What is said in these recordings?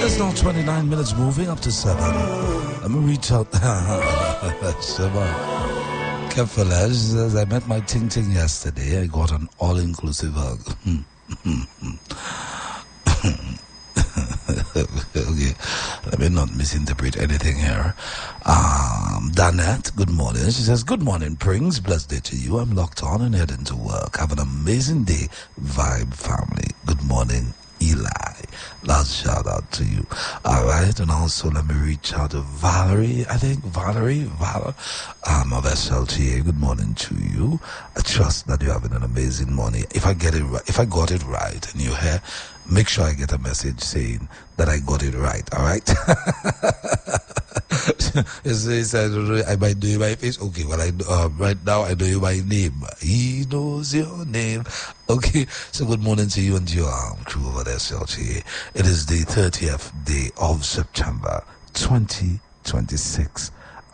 It's now 29 minutes moving up to 7. Let me reach out. Careful, as I met my Ting Ting yesterday, I got an all-inclusive hug. Okay, let me not misinterpret anything here. Danette, good morning. She says, good morning, Prince. Blessed day to you. I'm locked on and heading to work. Have an amazing day, Vibe family. Good morning, Eli. Last shout out to you. All right, and also let me reach out to Valerie. I think Valerie of SLTA. Good morning to you. I trust that you're having an amazing morning. If I got it right, and you're here, make sure I get a message saying that I got it right. All right. I might know you by face. Okay, well, right now I know you by name. He knows your name. Okay, so good morning to you and your crew over there, SLTA. It is the 30th day of September 2026.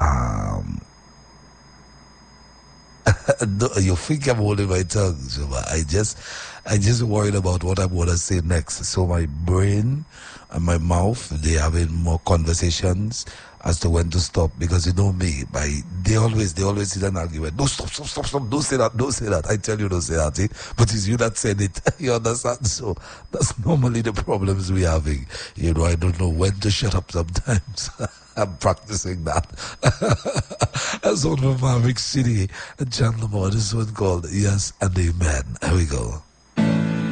You think I'm holding my tongue, so I just worried about what I'm gonna say next. So my brain and my mouth, they having more conversations as to when to stop, because you know me, they always see an argument. No, stop, don't say that. I tell you, don't say that, but it's you that said it. You understand? So that's normally the problems we're having. You know, I don't know when to shut up sometimes. I'm practicing that. That's one from Maverick City and Chandler Moore. This one called Yes and Amen. Here we go.